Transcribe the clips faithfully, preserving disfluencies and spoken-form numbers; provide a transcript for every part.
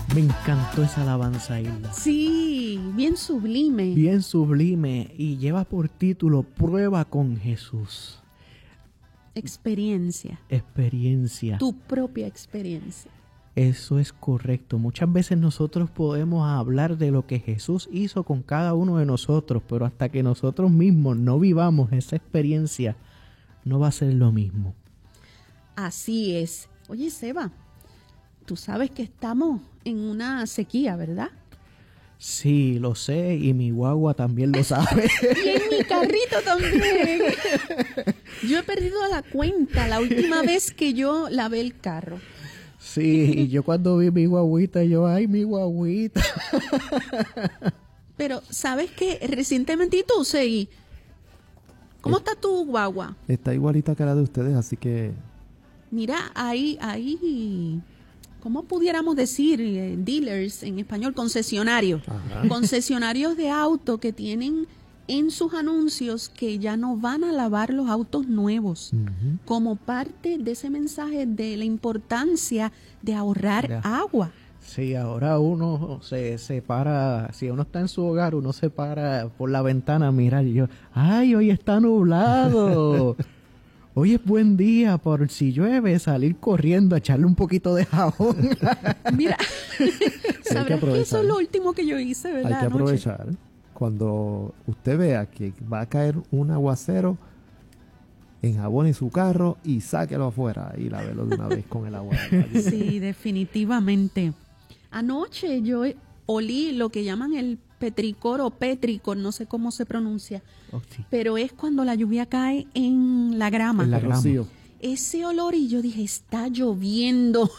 Me encantó esa alabanza, Hilda. Sí, bien sublime. Bien sublime y lleva por título Prueba con Jesús. Experiencia. Experiencia. Tu propia experiencia. Eso es correcto. Muchas veces nosotros podemos hablar de lo que Jesús hizo con cada uno de nosotros, pero hasta que nosotros mismos no vivamos esa experiencia, no va a ser lo mismo. Así es. Oye, Seba, tú sabes que estamos en una sequía, ¿verdad? Sí, lo sé, y mi guagua también lo sabe. Y en mi carrito también. Yo he perdido la cuenta la última vez que yo lavé el carro. Sí, y yo cuando vi mi guaguita, yo, ay, mi guaguita. Pero, ¿sabes qué? Recientemente tú, Segui, ¿cómo está tu guagua? Está igualita que la de ustedes, así que... Mira, ahí, ahí, ¿cómo pudiéramos decir? Eh, dealers en español, concesionarios. Ajá. Concesionarios de auto que tienen en sus anuncios que ya no van a lavar los autos nuevos, Uh-huh. como parte de ese mensaje de la importancia de ahorrar Ya. agua. Sí, ahora uno se, se para, si uno está en su hogar, uno se para por la ventana a mirar y yo, ay, hoy está nublado. Hoy es buen día, por si llueve, salir corriendo a echarle un poquito de jabón. Mira, que sabrás que, aprovechar. eso es lo último que yo hice, ¿verdad? Hay que anoche? aprovechar. Cuando usted vea que va a caer un aguacero, enjabone su carro y sáquelo afuera y lávelo de una vez con el agua. Sí, definitivamente. Anoche yo olí lo que llaman el petricor o petricor, no sé cómo se pronuncia, Oh, sí. pero es cuando la lluvia cae en la grama. En la grama. Rocío. Ese olor, y yo dije, está lloviendo.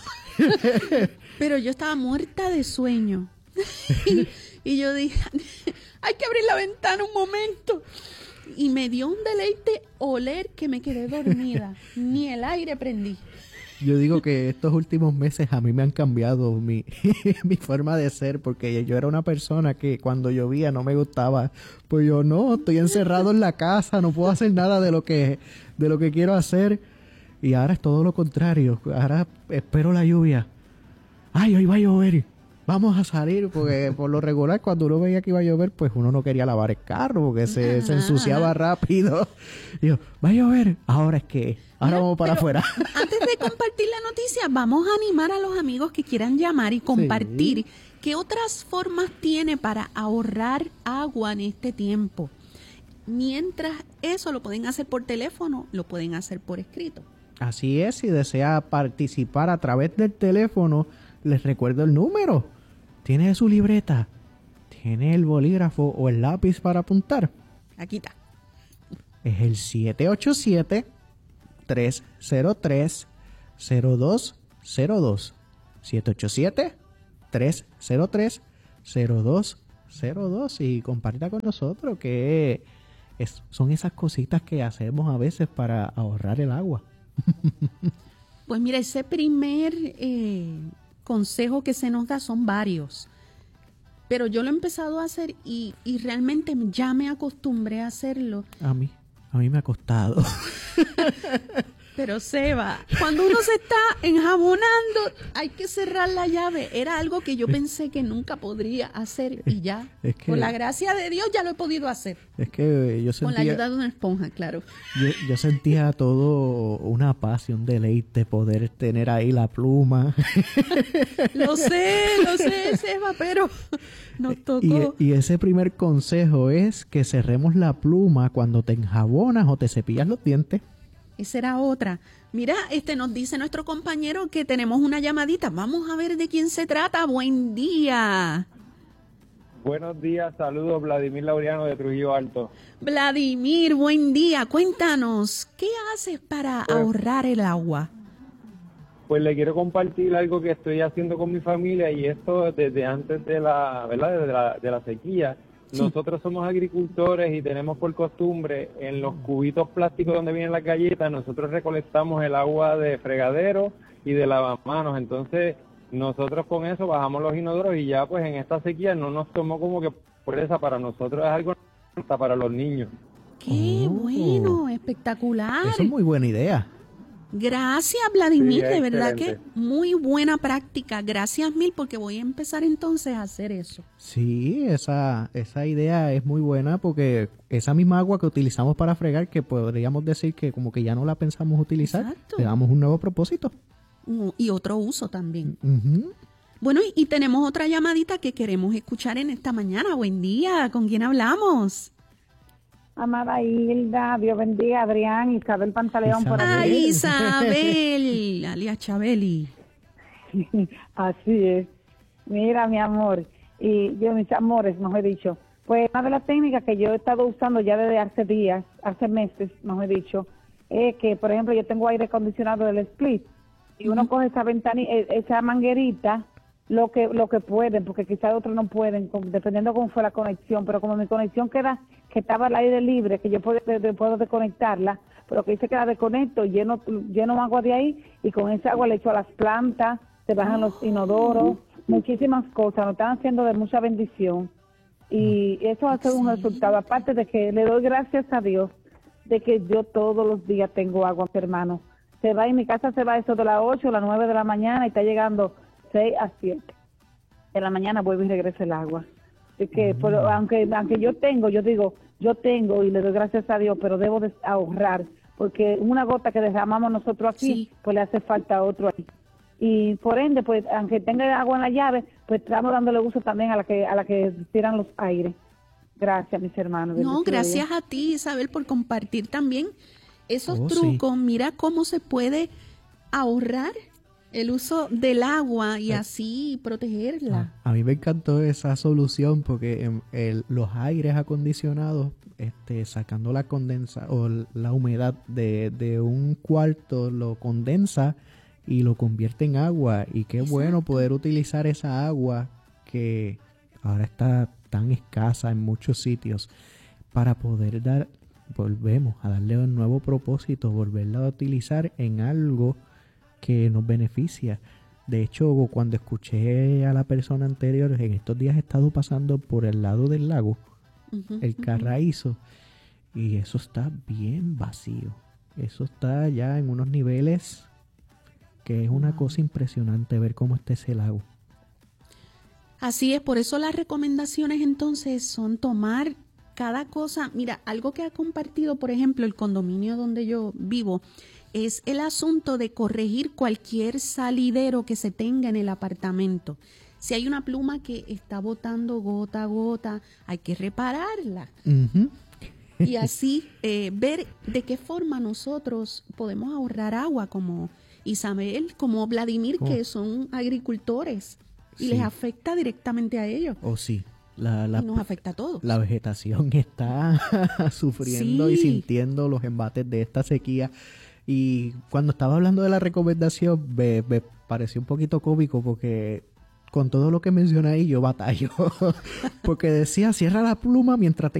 Pero yo estaba muerta de sueño. y, y yo dije, hay que abrir la ventana un momento. Y me dio un deleite oler que me quedé dormida. Ni el aire prendí. Yo digo que estos últimos meses a mí me han cambiado mi, mi forma de ser, porque yo era una persona que cuando llovía no me gustaba. Pues yo no, estoy encerrado en la casa, no puedo hacer nada de lo que, de lo que quiero hacer. Y ahora es todo lo contrario. Ahora espero la lluvia. Ay, hoy va a llover. Vamos a salir, porque por lo regular cuando uno veía que iba a llover, pues uno no quería lavar el carro, porque se, se ensuciaba rápido. Y yo, va a llover. Ahora es que, ahora Mira, vamos para pero afuera. Antes de compartir la noticia, vamos a animar a los amigos que quieran llamar y compartir qué otras formas tiene para ahorrar agua en este tiempo. Mientras eso lo pueden hacer por teléfono, lo pueden hacer por escrito. Así es, si desea participar a través del teléfono, les recuerdo el número. ¿Tiene su libreta? ¿Tiene el bolígrafo o el lápiz para apuntar? Aquí está. Es el siete ocho siete, tres cero tres, cero dos cero dos. siete ocho siete, tres cero tres, cero dos cero dos. Y comparta con nosotros que es, son esas cositas que hacemos a veces para ahorrar el agua. Pues mira, ese primer eh, consejo que se nos da son varios, pero yo lo he empezado a hacer y, y realmente ya me acostumbré a hacerlo. A mí, a mí me ha costado. Pero Seba, cuando uno se está enjabonando, hay que cerrar la llave. Era algo que yo pensé que nunca podría hacer y ya, Es que- por la gracia de Dios, ya lo he podido hacer. Es que yo Con la ayuda sentía, de una esponja, claro. yo, yo sentía todo una paz y un deleite poder tener ahí la pluma. Lo sé, lo sé, Seba, pero nos tocó. Y, y ese primer consejo es que cerremos la pluma cuando te enjabonas o te cepillas los dientes. Esa era otra. Mira, este nos dice nuestro compañero que tenemos una llamadita. Vamos a ver de quién se trata. Buen día. Buenos días, saludos, Vladimir Laureano de Trujillo Alto. Vladimir, buen día. Cuéntanos, ¿qué haces para Pues- ahorrar el agua? Pues le quiero compartir algo que estoy haciendo con mi familia y esto desde antes de la, ¿verdad? Desde la, de la sequía. Sí. Nosotros somos agricultores y tenemos por costumbre en los cubitos plásticos donde vienen las galletas, nosotros recolectamos el agua de fregadero y de lavamanos. Entonces, nosotros con eso bajamos los inodoros y ya pues en esta sequía no nos tomó como que presa, para nosotros es algo hasta para los niños. Qué Oh. bueno, espectacular. Eso es muy buena idea. Gracias, Vladimir, Sí, de verdad que excelente. muy buena práctica. Gracias mil porque voy a empezar entonces a hacer eso. Sí, esa, esa idea es muy buena porque esa misma agua que utilizamos para fregar, que podríamos decir que como que ya no la pensamos utilizar, Exacto. le damos un nuevo propósito. Uh, Y otro uso también. Ujú. Bueno, y, y tenemos otra llamadita que queremos escuchar en esta mañana. Buen día, ¿con quién hablamos? Amada Hilda, Dios bendiga a Adrián, Isabel Pantaleón por Isabel. Ay, aquí. Isabel, alias Chabeli. Así es. Mira, mi amor, y yo, mis amores, mejor dicho, pues una de las técnicas que yo he estado usando ya desde hace días, hace meses, mejor dicho, es que, por ejemplo, yo tengo aire acondicionado del split y uno coge esa ventana, esa manguerita, lo que lo que pueden, porque quizás otros no pueden, con- dependiendo cómo fue la conexión, pero como mi conexión queda, que estaba al aire libre, que yo puedo, de- de- puedo desconectarla, pero que dice que la desconecto, lleno, lleno agua de ahí y con esa agua le echo a las plantas, se bajan los inodoros, muchísimas cosas, nos están haciendo de mucha bendición y eso ha sido un Sí. resultado, aparte de que le doy gracias a Dios de que yo todos los días tengo agua, hermano. Se va, en mi casa se va eso de las ocho, las nueve de la mañana y está llegando seis a siete de la mañana, vuelve y regresa el agua. Así que, por- aunque aunque yo tengo, yo digo, yo tengo y le doy gracias a Dios, pero debo de ahorrar, porque una gota que derramamos nosotros aquí, Sí. pues le hace falta a otro ahí. Y por ende, pues, aunque tenga agua en la llave, pues estamos dándole uso también a la que a la que tiran los aires. Gracias, mis hermanos. No, Bendecido gracias Dios. a ti, Isabel, por compartir también esos Oh, sí. trucos. Mira cómo se puede ahorrar el uso del agua y así protegerla. A mí me encantó esa solución porque em, el- los aires acondicionados, este, sacando la condensa o l- la humedad de, de un cuarto, lo condensa y lo convierte en agua. Y qué bueno Exacto. poder utilizar esa agua que ahora está tan escasa en muchos sitios para poder dar, volvemos a darle un nuevo propósito, volverla a utilizar en algo que nos beneficia. De hecho, cuando escuché a la persona anterior, en estos días he estado pasando por el lado del lago, Ujú, el ujú. Carraízo, y eso está bien vacío. Eso está ya en unos niveles que es una cosa impresionante ver cómo está ese lago. Así es, por eso las recomendaciones entonces son tomar cada cosa. Mira, algo que ha compartido, por ejemplo, el condominio donde yo vivo, es el asunto de corregir cualquier salidero que se tenga en el apartamento. Si hay una pluma que está botando gota a gota, hay que repararla. Ujú. Y así eh, ver de qué forma nosotros podemos ahorrar agua, como Isabel, como Vladimir, Oh. que son agricultores y Sí. les afecta directamente a ellos. Oh, sí, la, la, Y nos afecta a todos. la vegetación está sufriendo y Sí. sintiendo los embates de esta sequía. Y cuando estaba hablando de la recomendación, me, me pareció un poquito cómico porque con todo lo que mencioné ahí yo batallo. Porque decía, cierra la pluma mientras